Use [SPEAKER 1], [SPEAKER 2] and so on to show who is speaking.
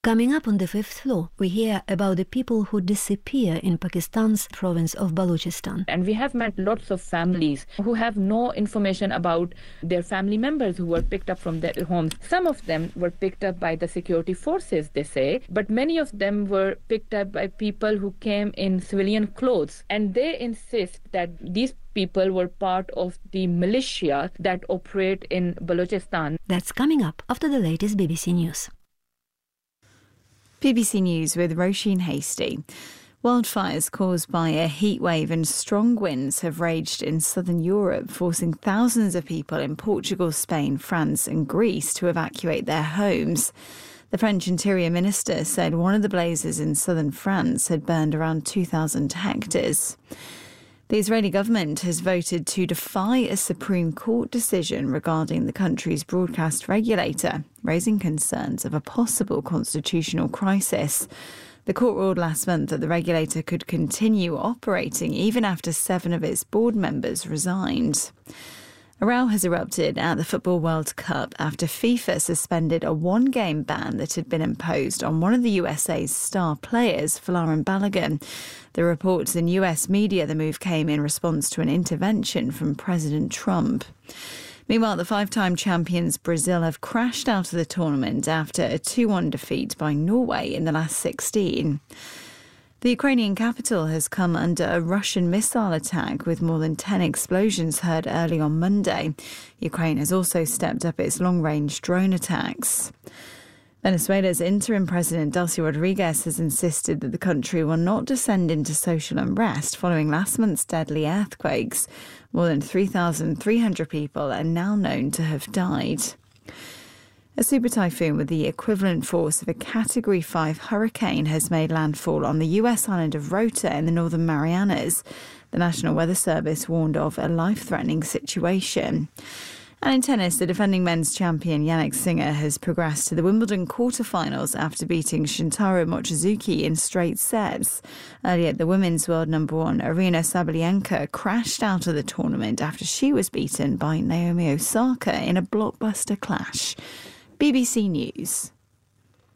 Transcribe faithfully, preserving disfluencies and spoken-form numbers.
[SPEAKER 1] Coming up on the fifth floor, we hear about the people who disappear in Pakistan's province of Balochistan.
[SPEAKER 2] And we have met lots of families who have no information about their family members who were picked up from their homes. Some of them were picked up by the security forces, they say, but many of them were picked up by people who came in civilian clothes. And they insist that these people were part of the militia that operate in Balochistan.
[SPEAKER 1] That's coming up after the latest B B C News.
[SPEAKER 3] B B C News with Roisin Hasty. Wildfires caused by a heatwave and strong winds have raged in southern Europe, forcing thousands of people in Portugal, Spain, France and Greece to evacuate their homes. The French Interior Minister said one of the blazes in southern France had burned around two thousand hectares. The Israeli government has voted to defy a Supreme Court decision regarding the country's broadcast regulator, raising concerns of a possible constitutional crisis. The court ruled last month that the regulator could continue operating even after seven of its board members resigned. A row has erupted at the Football World Cup after FIFA suspended a one-game ban that had been imposed on one of the U S A's star players, Folarin Balogun. The reports in U S media the move came in response to an intervention from President Trump. Meanwhile, the five-time champions Brazil have crashed out of the tournament after a two one defeat by Norway in the last sixteen. The Ukrainian capital has come under a Russian missile attack with more than ten explosions heard early on Monday. Ukraine has also stepped up its long-range drone attacks. Venezuela's interim president, Delcy Rodriguez, has insisted that the country will not descend into social unrest following last month's deadly earthquakes. More than three thousand three hundred people are now known to have died. A super typhoon with the equivalent force of a Category five hurricane has made landfall on the U S island of Rota in the Northern Marianas. The National Weather Service warned of a life-threatening situation. And in tennis, the defending men's champion Jannik Sinner has progressed to the Wimbledon quarterfinals after beating Shintaro Mochizuki in straight sets. Earlier, the women's world number one Aryna Sabalenka crashed out of the tournament after she was beaten by Naomi Osaka in a blockbuster clash. B B C News.